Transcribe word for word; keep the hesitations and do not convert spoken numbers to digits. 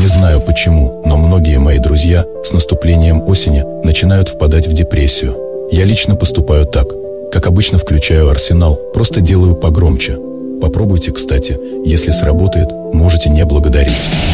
Не знаю почему, но многие мои друзья с наступлением осени начинают впадать в депрессию. Я лично поступаю так. Как обычно, включаю Арсенал, просто делаю погромче. Попробуйте, кстати, если сработает, можете не благодарить.